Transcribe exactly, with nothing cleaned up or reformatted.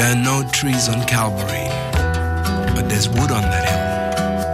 There are no trees on Calvary, but there's wood on that hill.